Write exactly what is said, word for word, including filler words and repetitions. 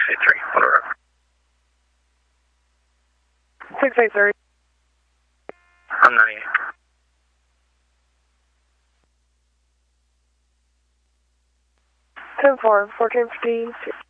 six eight three, on the road. six eight three. I'm ninety-eight. ten four, fourteen fifteen.